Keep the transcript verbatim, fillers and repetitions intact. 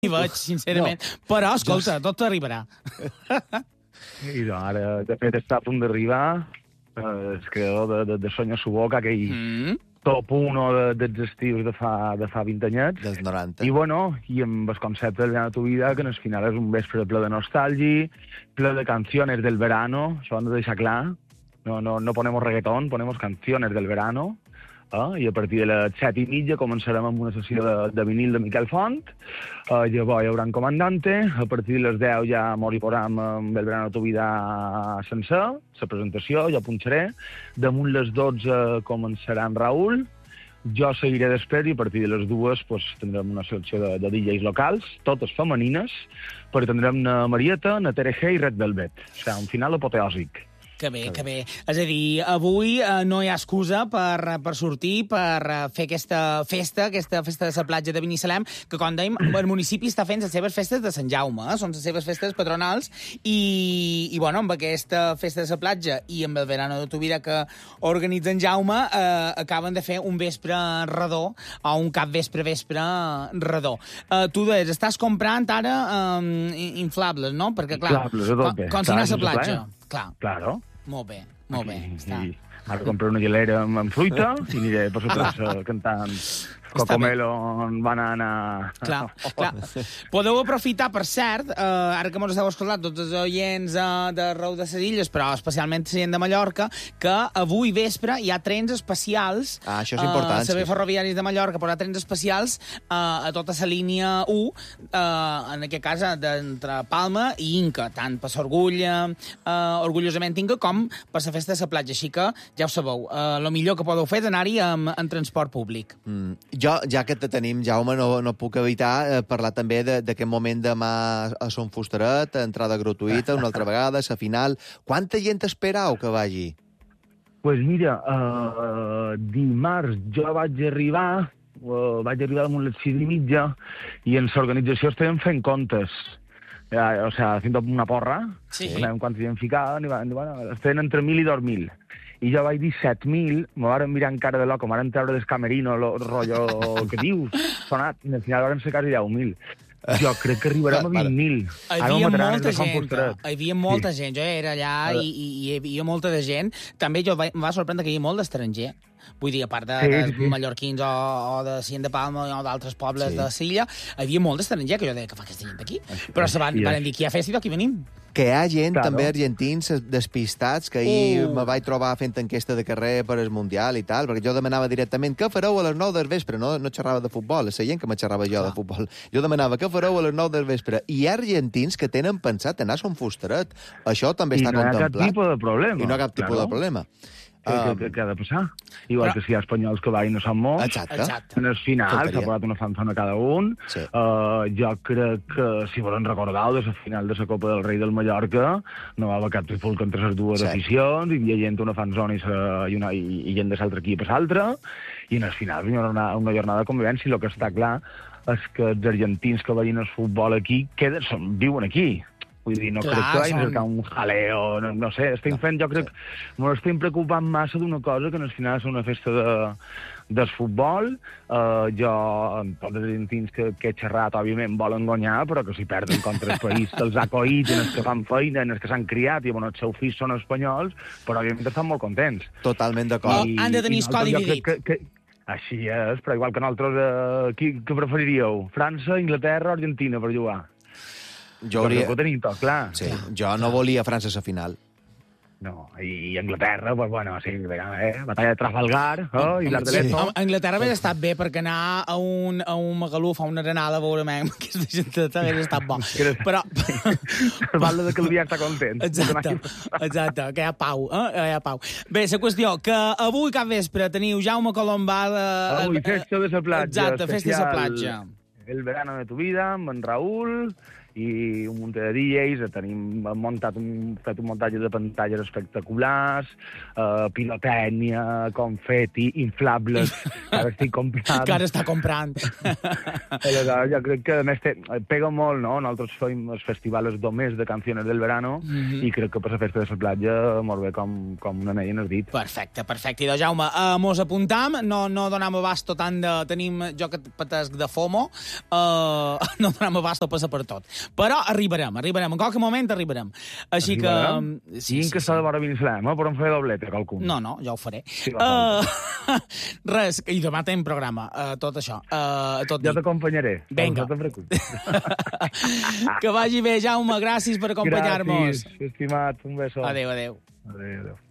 hi veig, sincerament. No. Però, escolta, tot t'arribarà. I no, ara, de fet, està a punt d'arribar eh, el creador de, de, de Soño su boca, aquell mm. top uno de, dels estius de fa, de fa vint anyets. Dels noranta. I, bueno, i amb el concepte del Verano de tu vida, que en el final és un vespre ple de nostàlgia, ple de canciones del verano, això hem de deixar clar. No, no, no ponemos reggaetón, ponemos canciones del verano. Eh? I a partir de les set i mitja començarem amb una sessió de, de vinil de Miquel Font. Eh, llavors hi haurà un comandante. A partir de les deu ja mos hi posam amb el Verano de tu vida sencer, la presentació, jo punxaré. Damunt les dotze començarà en Raül. Jo seguiré després i a partir de les dues pues, tindrem una selecció de, de D Js locals, totes femenines, però tindrem na Marieta, na Tere G i Red Velvet. O sigui, un final apoteòsic. Que bé, que bé. És a dir, avui eh, no hi ha excusa per, per sortir, per eh, fer aquesta festa, aquesta festa de la platja de Binissalem, que, com dèiem, el municipi està fent les seves festes de Sant Jaume, eh? Són les seves festes patronals, i, i bueno, amb aquesta festa de la platja i amb el Verano de tu vida que organitza en Jaume, eh, acaben de fer un vespre redó, o un cap vespre-vespre redó. Eh, tu deies, estàs comprant ara eh, inflables, no? Perquè, clar, inflables, a tope. Com si anés a platja. Clar. Claro. Molt bé, molt bé. I, està. i ara compraré una gelera amb, amb fruita i aniré per la plaça cantant Cocomelo, banana... Clar, clar. Podeu aprofitar, per cert, eh, ara que ens heu escoltat tots els oients eh, de Rau de Cedilles, però especialment la gent de Mallorca, que avui vespre hi ha trens especials... Ah, això és important. Eh, a Ferroviaris de Mallorca, però hi ha trens especials eh, a tota la línia u, eh, en aquest cas, d'entre Palma i Inca, tant per l'Orgulla, eh, orgullosament Inca, com per la festa de la platja. Així que, ja ho sabeu, eh, el millor que podeu fer és anar-hi en, en transport públic. Mm. Jo, ja que te tenim, Jaume, no, no puc evitar eh, parlar també d'aquest moment demà a Son Fustaret, entrada gratuïta, una altra vegada, la final. Quanta gent esperau que vagi? Pues mira, uh, dimarts jo vaig arribar, uh, vaig arribar damunt les sis i mitja, i en l'organització estem fent comptes. Ja, o sea, fent una porra, sí. Sabem quants hi hem ficat, i van, bueno, estem entre mil i dos mil. I jo vaig dir set mil, me varen mirar en cara de loco, me varen treure del camerino, el rotllo que dius, sonat, i al final varen ser quasi deu mil. Jo crec que arribarem a vint mil. Hi havia molta gent, hi havia molta sí. gent. Jo era allà i, i, i hi havia molta de gent. També jo em va sorprendre que hi havia molt d'estranger. Vull dir, a part de, sí, de sí. mallorquins o, o de Cien de Palma o d'altres pobles sí. de Silla, hi havia molt d'estranger, que jo deia, que fa aquesta gent d'aquí? Però se van, van dir que hi ha festa i aquí venim. Que hi ha gent, claro. també argentins despistats, que ahir uh. me vaig trobar fent enquesta de carrer per el Mundial i tal, perquè jo demanava directament què fareu a les nou del vespre, no, no xerrava de futbol, és la gent que me xerrava jo Clar. de futbol. Jo demanava què fareu a les nou del vespre, i hi ha argentins que tenen pensat anar a Son Fustaret. Això també I està no contemplat. I no hi ha cap tipus de problema. I no hi ha cap tipus claro. de problema. Què, um, què, què ha de passar? Igual però... que si hi ha espanyols que vagin no són molts. Exacte. Exacte. En el final, s'ha posat una fanzona cada un. Sí. Uh, jo crec que, si volen recordar, de la final de la Copa del Rei del Mallorca no va haver cap trifulca entre les dues sí. aficions, hi havia gent una fanzona i, sa, i, una, i, i gent de l'altre equip a l'altre, i en el final hi haurà una, una jornada de convivència, i el que està clar és que els argentins que vagin al futbol aquí queden, són, viuen aquí. Vull dir, no Clar, crec que vagin són... cercar un jaleo, no, no sé, estem fent, jo crec, m'ho estem preocupant massa d'una cosa que al final és una festa de, del futbol. Uh, jo, tots els argentins que, que he xerrat, òbviament, volen guanyar, però que si perden contra el país que els ha coït, en els que fan feina, en els que s'han criat, i bueno, els seus fills són espanyols, però òbviament estan molt contents. Totalment d'acord. I, Han de tenir el codi dividit. Que, que, així és, però igual que nosaltres, uh, qui, què preferiríeu? França, Inglaterra o Argentina per jugar? Jo, hauria... ho tenim tot clar. Sí, jo no volia França a la final. No, i Anglaterra, pues bueno, sí, eh, batalla de Trafalgar, oh, i l'art de l'Eto. Sí. A Anglaterra hauria estat bé, perquè anar a un, a un Magaluf, a una arenada, a veure que aquesta gent hauria estat bo. Però... Parla de que el dia està content. Exacte, exacte, que hi ha pau, eh? Que hi ha pau. Bé, la qüestió, que avui cap vespre teniu Jaume Colombà... Eh, avui, festa de la platja. Exacte, festa de la platja. El verano de tu vida, amb en Raül, i un munt de D Js, tenim muntat un, fet un muntatge de pantalles espectaculars, uh, pirotècnia, confeti, inflables, que ara estic comprant. Que ara està comprant. Jo crec que, a més, te, pega molt, no? Nosaltres fem els festivals domés de canciones del verano, mm-hmm. i crec que per la festa de la platja molt bé com, com una neia en el dit. Perfecte, perfecte. I doncs, Jaume, uh, mos apuntam, no, no donam abast tant de... Tenim jo que patesc de FOMO, uh, no donem abast a passar per tot. Però arribarem, arribarem. En qualque moment arribarem. Així Arribarem? que... Sí, sí, que s'ha de veure Binissalem, eh? Podem fer dobleta, qualcun. No, no, ja ho faré. Sí, uh, res, i demà tenim programa, uh, tot això. Uh, tot jo t'acompanyaré. Vinga. No te'n preocupis. Que vagi bé, Jaume. Gràcies per acompanyar-nos. Gràcies, estimat. Un beso. Adéu, adéu. Adéu, adéu.